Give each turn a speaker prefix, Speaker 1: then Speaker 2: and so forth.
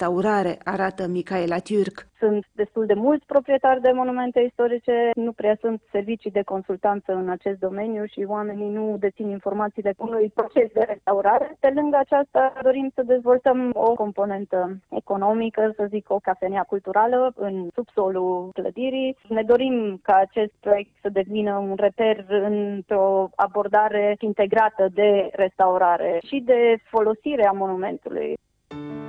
Speaker 1: restaurare, arată Micaela Tjurk.
Speaker 2: Sunt destul de mulți proprietari de monumente istorice, nu prea sunt servicii de consultanță în acest domeniu și oamenii nu dețin informațiile unui proces de restaurare. Pe lângă aceasta dorim să dezvoltăm o componentă economică, să zic o cafenea culturală în subsolul clădirii. Ne dorim ca acest proiect să devină un reper într-o abordare integrată de restaurare și de folosire a monumentului.